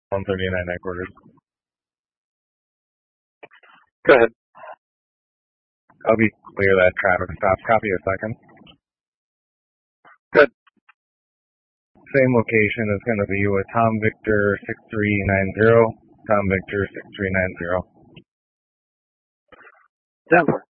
139 headquarters. Go ahead. I'll be clear that traffic stops. Copy a second. Good. Same location is going to be with Tom Victor 6390. Tom Victor 6390. Denver.